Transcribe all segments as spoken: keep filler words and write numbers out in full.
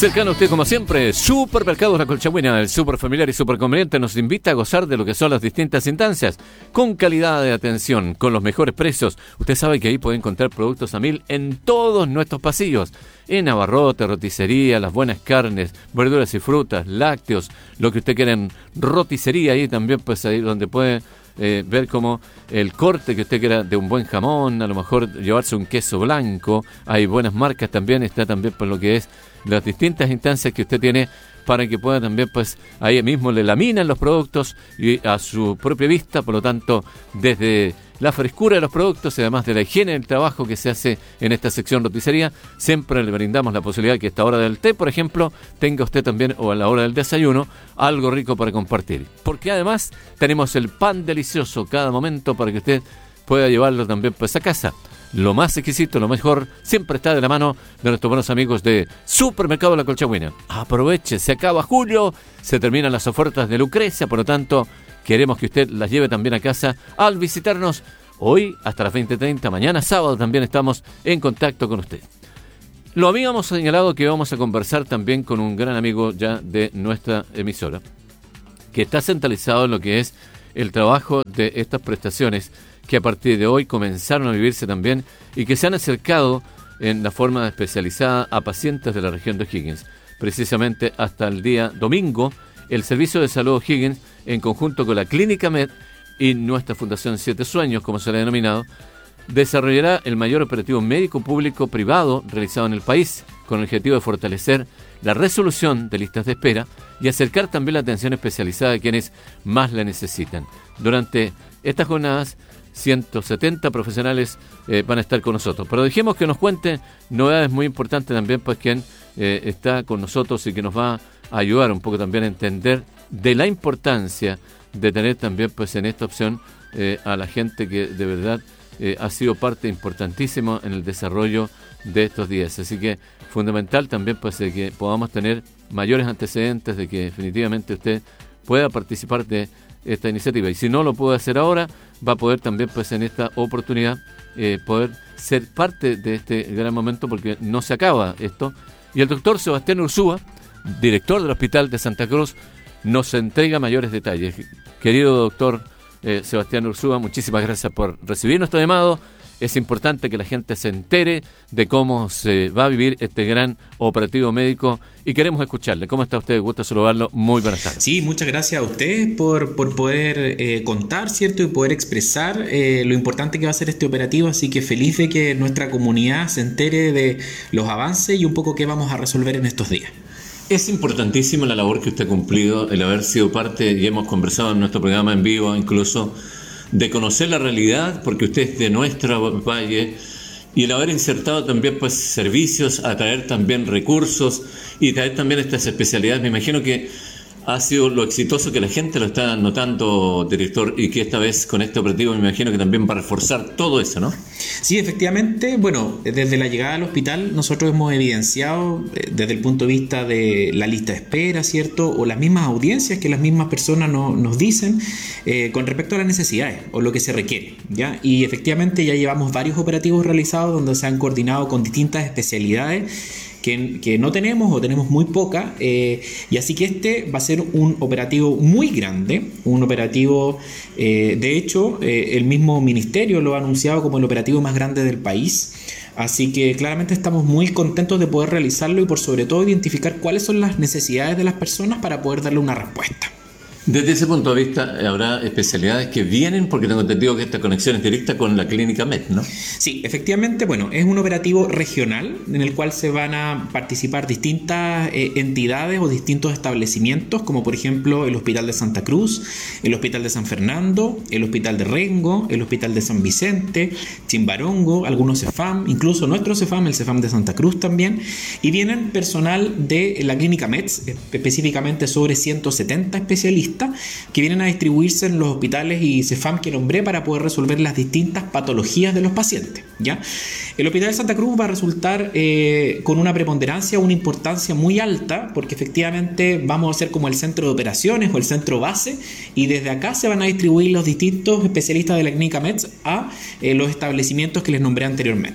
Cercano a usted como siempre, Supermercados La Colchagüina, el super familiar y super conveniente, nos invita a gozar de lo que son las distintas instancias, con calidad de atención, con los mejores precios. Usted sabe que ahí puede encontrar productos a mil en todos nuestros pasillos, en abarrote, roticería, las buenas carnes, verduras y frutas, lácteos, lo que usted quiera en roticería, ahí también pues ahí donde puede eh, ver como el corte que usted quiera de un buen jamón, a lo mejor llevarse un queso blanco, hay buenas marcas también, está también por lo que es las distintas instancias que usted tiene para que pueda también, pues, ahí mismo le laminan los productos y a su propia vista, por lo tanto, desde la frescura de los productos y además de la higiene del trabajo que se hace en esta sección roticería, siempre le brindamos la posibilidad que a esta hora del té, por ejemplo, tenga usted también, o a la hora del desayuno, algo rico para compartir. Porque además tenemos el pan delicioso cada momento para que usted pueda llevarlo también, pues, a casa. Lo más exquisito, lo mejor, siempre está de la mano de nuestros buenos amigos de Supermercado La Colchagüina. Aproveche, se acaba julio, se terminan las ofertas de Lucrecia, por lo tanto, queremos que usted las lleve también a casa al visitarnos hoy hasta las veinte treinta, mañana sábado también estamos en contacto con usted. Lo habíamos señalado que vamos a conversar también con un gran amigo ya de nuestra emisora, que está centralizado en lo que es el trabajo de estas prestaciones que a partir de hoy comenzaron a vivirse también y que se han acercado en la forma especializada a pacientes de la región de O'Higgins. Precisamente hasta el día domingo, el Servicio de Salud O'Higgins, en conjunto con la Clínica Med y nuestra Fundación Siete Sueños, como se le ha denominado, desarrollará el mayor operativo médico público privado realizado en el país, con el objetivo de fortalecer la resolución de listas de espera y acercar también la atención especializada a quienes más la necesitan. Durante estas jornadas, ciento setenta profesionales eh, van a estar con nosotros. Pero dejemos que nos cuente novedades muy importantes también, pues quien eh, está con nosotros y que nos va a ayudar un poco también a entender de la importancia de tener también pues en esta opción eh, a la gente que de verdad eh, ha sido parte importantísima en el desarrollo de estos días. Así que fundamental también pues de que podamos tener mayores antecedentes de que definitivamente usted pueda participar de esta iniciativa. Y si no lo puede hacer ahora, va a poder también pues en esta oportunidad eh, poder ser parte de este gran momento, porque no se acaba esto. Y el doctor Sebastián Ursúa, director del Hospital de Santa Cruz, nos entrega mayores detalles. Querido doctor eh, Sebastián Ursúa, muchísimas gracias por recibir nuestro llamado. Es importante que la gente se entere de cómo se va a vivir este gran operativo médico y queremos escucharle. ¿Cómo está usted? Gusto saludarlo. Muy buenas tardes. Sí, muchas gracias a usted por, por poder eh, contar, ¿cierto? Y poder expresar eh, lo importante que va a ser este operativo. Así que feliz de que nuestra comunidad se entere de los avances y un poco qué vamos a resolver en estos días. Es importantísima la labor que usted ha cumplido, el haber sido parte, y hemos conversado en nuestro programa en vivo incluso, de conocer la realidad, porque usted es de nuestro valle, y el haber insertado también pues servicios, atraer también recursos y traer también estas especialidades. Me imagino que ha sido lo exitoso que la gente lo está notando, director, y que esta vez con este operativo me imagino que también va a reforzar todo eso, ¿no? Sí, efectivamente. Bueno, desde la llegada al hospital nosotros hemos evidenciado eh, desde el punto de vista de la lista de espera, ¿cierto? O las mismas audiencias que las mismas personas no, nos dicen eh, con respecto a las necesidades o lo que se requiere, ¿ya? Y efectivamente ya llevamos varios operativos realizados donde se han coordinado con distintas especialidades Que, que no tenemos o tenemos muy poca, eh, y así que este va a ser un operativo muy grande, un operativo, eh, de hecho, eh, el mismo ministerio lo ha anunciado como el operativo más grande del país, así que claramente estamos muy contentos de poder realizarlo y por sobre todo identificar cuáles son las necesidades de las personas para poder darle una respuesta. Desde ese punto de vista, habrá especialidades que vienen, porque tengo entendido que esta conexión es directa con la Clínica Med, ¿no? Sí, efectivamente, bueno, es un operativo regional en el cual se van a participar distintas eh, entidades o distintos establecimientos, como por ejemplo el Hospital de Santa Cruz, el Hospital de San Fernando, el Hospital de Rengo, el Hospital de San Vicente, Chimbarongo, algunos CEFAM, incluso nuestro CEFAM, el CEFAM de Santa Cruz también, y vienen personal de la Clínica Med, específicamente sobre ciento setenta especialistas, que vienen a distribuirse en los hospitales y CEFAM que nombré para poder resolver las distintas patologías de los pacientes, ¿ya? El Hospital de Santa Cruz va a resultar eh, con una preponderancia, una importancia muy alta, porque efectivamente vamos a ser como el centro de operaciones o el centro base, y desde acá se van a distribuir los distintos especialistas de la Clínica Med a eh, los establecimientos que les nombré anteriormente.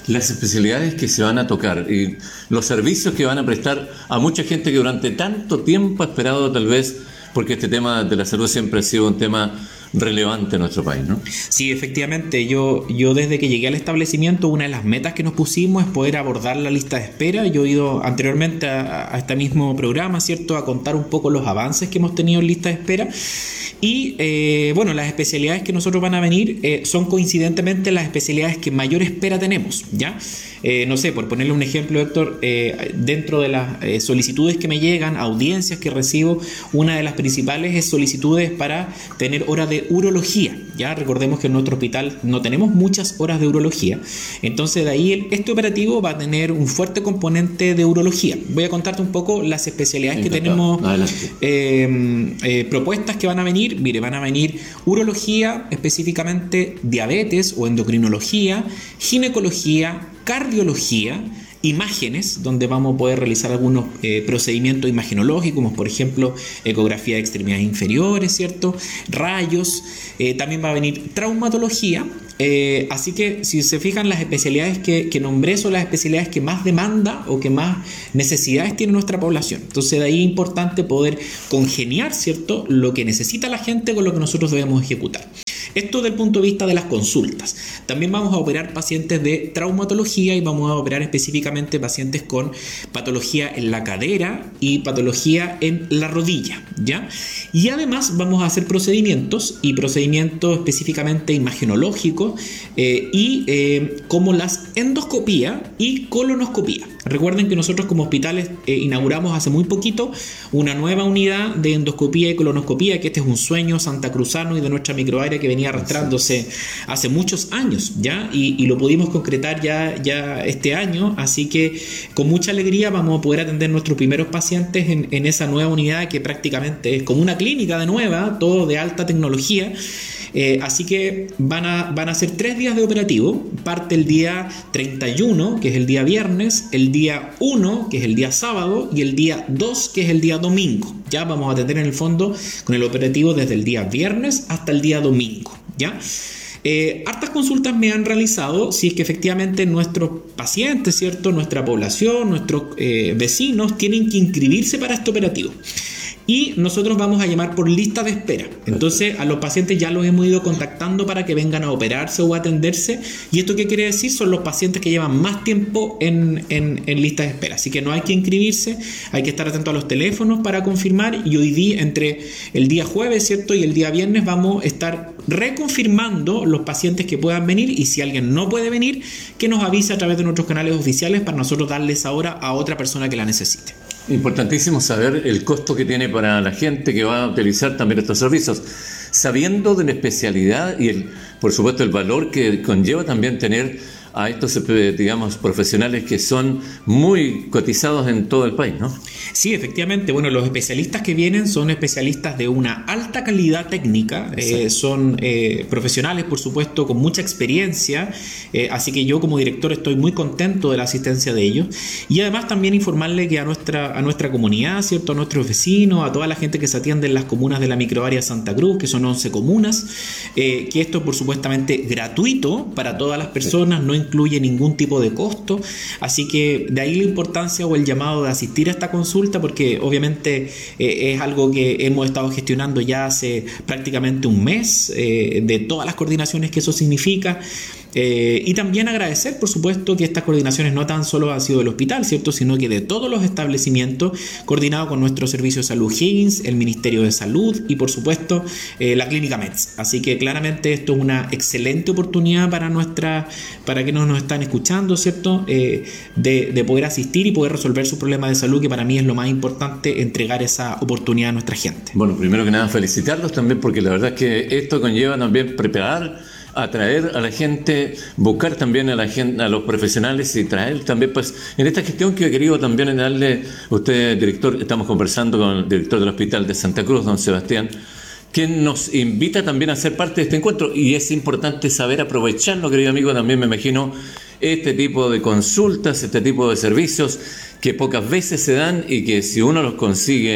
las especialidades que se van a tocar y los servicios que van a prestar a mucha gente que durante tanto tiempo ha esperado tal vez, porque este tema de la salud siempre ha sido un tema relevante en nuestro país, ¿no? Sí, efectivamente. Yo, yo desde que llegué al establecimiento, una de las metas que nos pusimos es poder abordar la lista de espera. Yo he ido anteriormente a, a este mismo programa, ¿cierto?, a contar un poco los avances que hemos tenido en lista de espera. Y eh, bueno, las especialidades que nosotros van a venir eh, son coincidentemente las especialidades que mayor espera tenemos, ¿ya? Eh, no sé, por ponerle un ejemplo, Héctor, eh, dentro de las eh, solicitudes que me llegan, audiencias que recibo, una de las principales es solicitudes para tener horas de urología, ¿ya? Recordemos que en nuestro hospital no tenemos muchas horas de urología, entonces de ahí el, este operativo va a tener un fuerte componente de urología. Voy a contarte un poco las especialidades que tenemos eh, eh, propuestas que van a venir. Mire, van a venir urología, específicamente diabetes o endocrinología, ginecología, cardiología, imágenes, donde vamos a poder realizar algunos eh, procedimientos imagenológicos, como por ejemplo ecografía de extremidades inferiores, ¿cierto?, rayos, eh, también va a venir traumatología, eh, así que si se fijan, las especialidades que, que nombré son las especialidades que más demanda o que más necesidades tiene nuestra población. Entonces de ahí es importante poder congeniar, ¿cierto?, lo que necesita la gente con lo que nosotros debemos ejecutar. Esto desde el punto de vista de las consultas. También vamos a operar pacientes de traumatología y vamos a operar específicamente pacientes con patología en la cadera y patología en la rodilla, ¿ya? Y además vamos a hacer procedimientos y procedimientos específicamente imagenológicos eh, y eh, como las endoscopía y colonoscopía. Recuerden que nosotros como hospitales eh, inauguramos hace muy poquito una nueva unidad de endoscopía y colonoscopía, que este es un sueño santacruzano y de nuestra microárea que venía arrastrándose hace muchos años, ¿ya? Y, y lo pudimos concretar ya, ya este año, así que con mucha alegría vamos a poder atender nuestros primeros pacientes en, en esa nueva unidad que prácticamente es como una clínica de nueva, todo de alta tecnología. Eh, así que van a, van a ser tres días de operativo. Parte el día treinta y uno, que es el día viernes, el día uno, que es el día sábado, y el día dos, que es el día domingo. Ya vamos a atender en el fondo con el operativo desde el día viernes hasta el día domingo, ¿ya? Eh, hartas consultas me han realizado si es que efectivamente nuestros pacientes, ¿cierto?, nuestra población, nuestros eh, vecinos tienen que inscribirse para este operativo. Y nosotros vamos a llamar por lista de espera. Entonces a los pacientes ya los hemos ido contactando para que vengan a operarse o a atenderse. ¿Y esto qué quiere decir? Son los pacientes que llevan más tiempo en, en, en lista de espera. Así que no hay que inscribirse, hay que estar atento a los teléfonos para confirmar. Y hoy día, entre el día jueves, ¿cierto?, y el día viernes, vamos a estar reconfirmando los pacientes que puedan venir. Y si alguien no puede venir, que nos avise a través de nuestros canales oficiales para nosotros darles ahora a otra persona que la necesite. Importantísimo saber el costo que tiene para la gente que va a utilizar también estos servicios, sabiendo de la especialidad y el, por supuesto, el valor que conlleva también tener a estos, digamos, profesionales que son muy cotizados en todo el país, ¿no? Sí, efectivamente. Bueno, los especialistas que vienen son especialistas de una alta calidad técnica, eh, son eh, profesionales, por supuesto, con mucha experiencia, eh, así que yo como director estoy muy contento de la asistencia de ellos. Y además también informarle que a nuestra, a nuestra comunidad, ¿cierto?, a nuestros vecinos, a toda la gente que se atiende en las comunas de la microárea Santa Cruz, que son once comunas, eh, que esto es por supuestamente gratuito para todas las personas, no incluye ningún tipo de costo, así que de ahí la importancia o el llamado de asistir a esta consulta, porque obviamente eh, es algo que hemos estado gestionando ya hace prácticamente un mes, eh, de todas las coordinaciones que eso significa. Eh, y también agradecer, por supuesto, que estas coordinaciones no tan solo han sido del hospital, ¿cierto?, sino que de todos los establecimientos, coordinado con nuestro Servicio de Salud Higgins, el Ministerio de Salud y, por supuesto, eh, la Clínica Metz. Así que claramente esto es una excelente oportunidad para nuestra, para que nos, nos están escuchando, ¿cierto?, eh, de, de poder asistir y poder resolver sus problemas de salud, que para mí es lo más importante, entregar esa oportunidad a nuestra gente. Bueno, primero que nada, felicitarlos también, porque la verdad es que esto conlleva también preparar, atraer a la gente, buscar también a la gente, a los profesionales y traer también, pues, en esta gestión que he querido también darle, usted, director, estamos conversando con el director del Hospital de Santa Cruz, don Sebastián, quien nos invita también a ser parte de este encuentro, y es importante saber aprovecharlo, querido amigo, también me imagino, este tipo de consultas, este tipo de servicios que pocas veces se dan y que si uno los consigue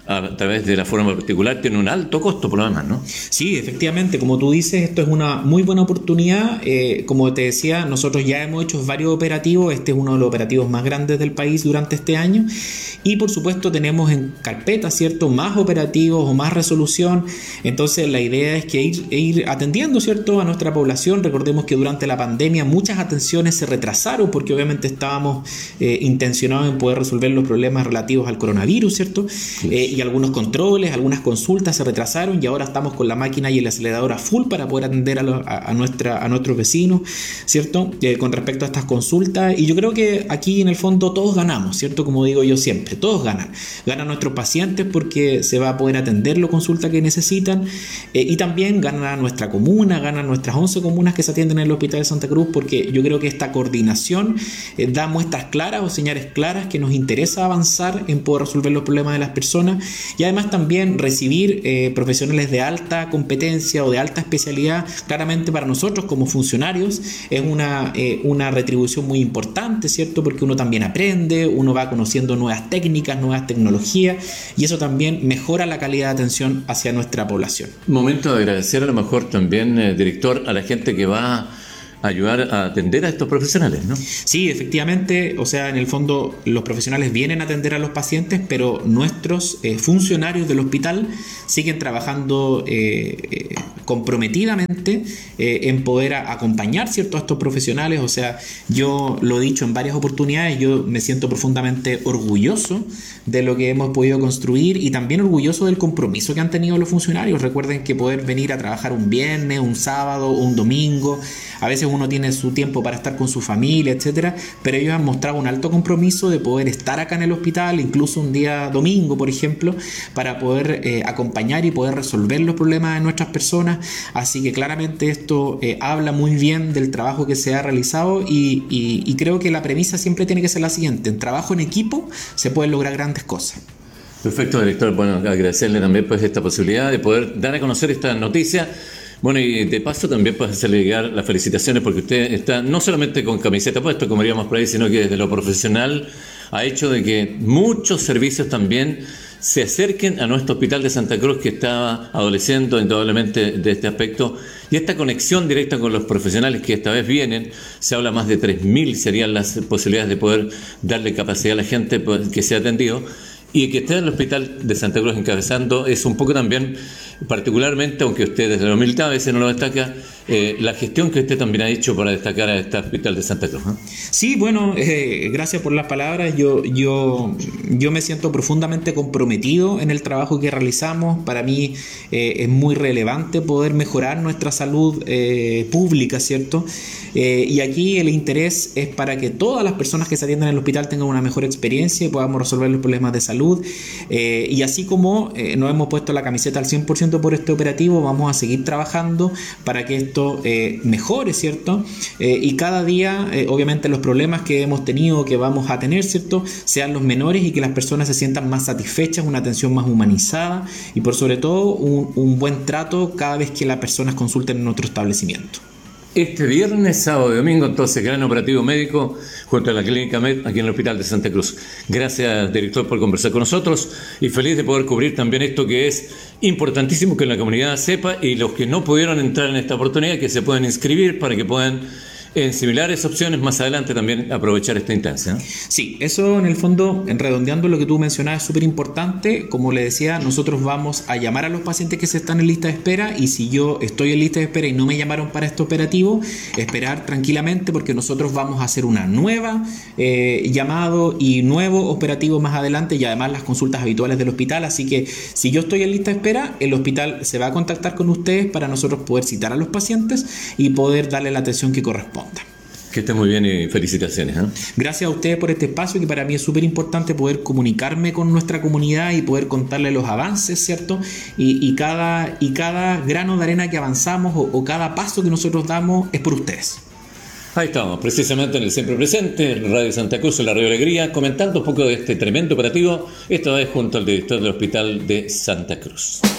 a través de la forma particular, tiene un alto costo por lo demás, ¿no? Sí, efectivamente, como tú dices, esto es una muy buena oportunidad. Eh, como te decía, nosotros ya hemos hecho varios operativos, este es uno de los operativos más grandes del país durante este año, y por supuesto tenemos en carpeta, ¿cierto?, más operativos o más resolución. Entonces la idea es que ir, ir atendiendo, ¿cierto?, a nuestra población. Recordemos que durante la pandemia muchas atenciones se retrasaron porque obviamente estábamos eh, intencionados en poder resolver los problemas relativos al coronavirus, ¿cierto? Sí. Eh, y algunos controles, algunas consultas se retrasaron y ahora estamos con la máquina y el acelerador a full para poder atender a, lo, a, a, nuestra, a nuestros vecinos, ¿cierto? Eh, con respecto a estas consultas. Y yo creo que aquí en el fondo todos ganamos, ¿cierto? Como digo yo siempre, todos ganan. Ganan nuestros pacientes porque se va a poder atender la consulta que necesitan, eh, y también gana nuestra comuna, ganan nuestras once comunas que se atienden en el Hospital de Santa Cruz, porque yo creo que esta coordinación eh, da muestras claras o señales claras que nos interesa avanzar en poder resolver los problemas de las personas. Y además también recibir eh, profesionales de alta competencia o de alta especialidad, claramente para nosotros como funcionarios es una, eh, una retribución muy importante, ¿cierto? Porque uno también aprende, uno va conociendo nuevas técnicas, nuevas tecnologías, y eso también mejora la calidad de atención hacia nuestra población. Momento de agradecer a lo mejor también, eh, director, a la gente que va ayudar a atender a estos profesionales, ¿no? Sí, efectivamente, o sea, en el fondo los profesionales vienen a atender a los pacientes, pero nuestros eh, funcionarios del hospital siguen trabajando eh, eh, comprometidamente eh, en poder a, acompañar, ¿cierto?, a estos profesionales. O sea, yo lo he dicho en varias oportunidades, yo me siento profundamente orgulloso de lo que hemos podido construir y también orgulloso del compromiso que han tenido los funcionarios. Recuerden que poder venir a trabajar un viernes, un sábado, un domingo, a veces uno tiene su tiempo para estar con su familia, etcétera, pero ellos han mostrado un alto compromiso de poder estar acá en el hospital, incluso un día domingo, por ejemplo, para poder eh, acompañar y poder resolver los problemas de nuestras personas. Así que claramente esto eh, habla muy bien del trabajo que se ha realizado y, y, y creo que la premisa siempre tiene que ser la siguiente: en trabajo en equipo se pueden lograr grandes cosas. Perfecto, director. Bueno, agradecerle también pues esta posibilidad de poder dar a conocer esta noticia. Bueno, y de paso también puedes hacerle llegar las felicitaciones porque usted está no solamente con camiseta puesta, como diríamos por ahí, sino que desde lo profesional ha hecho de que muchos servicios también se acerquen a nuestro Hospital de Santa Cruz, que estaba adoleciendo indudablemente de este aspecto, y esta conexión directa con los profesionales que esta vez vienen. Se habla más de tres mil serían las posibilidades de poder darle capacidad a la gente que sea atendido. Y que esté en el Hospital de Santa Cruz encabezando es un poco también, particularmente, aunque usted desde la humildad a veces no lo destaca, eh, la gestión que usted también ha hecho para destacar a este Hospital de Santa Cruz, ¿eh? Sí, bueno, eh, gracias por las palabras. Yo, yo, yo me siento profundamente comprometido en el trabajo que realizamos. Para mí eh, es muy relevante poder mejorar nuestra salud eh, pública, ¿cierto? Eh, y aquí el interés es para que todas las personas que se atienden en el hospital tengan una mejor experiencia y podamos resolver los problemas de salud. Eh, y así como eh, nos hemos puesto la camiseta al cien por ciento por este operativo, vamos a seguir trabajando para que esto eh, mejore, ¿cierto? Eh, y cada día, eh, obviamente, los problemas que hemos tenido, que vamos a tener, ¿cierto?, sean los menores y que las personas se sientan más satisfechas, una atención más humanizada y por sobre todo un, un buen trato cada vez que las personas consulten en nuestro establecimiento. Este viernes, sábado y domingo, entonces, gran operativo médico junto a la Clínica Med aquí en el Hospital de Santa Cruz. Gracias, director, por conversar con nosotros y feliz de poder cubrir también esto que es importantísimo que la comunidad sepa, y los que no pudieron entrar en esta oportunidad que se puedan inscribir para que puedan, en similares opciones más adelante, también aprovechar esta instancia, ¿no? Sí, eso en el fondo, en redondeando lo que tú mencionabas, es súper importante. Como le decía, nosotros vamos a llamar a los pacientes que se están en lista de espera, y si yo estoy en lista de espera y no me llamaron para este operativo, esperar tranquilamente porque nosotros vamos a hacer una nueva eh, llamado y nuevo operativo más adelante, y además las consultas habituales del hospital. Así que si yo estoy en lista de espera, el hospital se va a contactar con ustedes para nosotros poder citar a los pacientes y poder darle la atención que corresponde. Que esté muy bien y felicitaciones, ¿eh? Gracias a ustedes por este espacio, que para mí es súper importante poder comunicarme con nuestra comunidad y poder contarle los avances, ¿cierto? Y, y, cada, y cada grano de arena que avanzamos o, o cada paso que nosotros damos es por ustedes. Ahí estamos, precisamente en el Siempre Presente, Radio Santa Cruz, en la Radio Alegría, comentando un poco de este tremendo operativo, esta vez junto al director del Hospital de Santa Cruz.